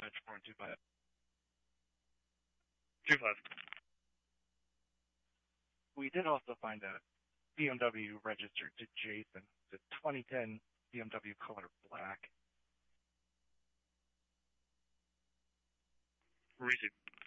Reg 425. 25. We did also find a BMW registered to Jason. It's a 2010 BMW color black. Receive.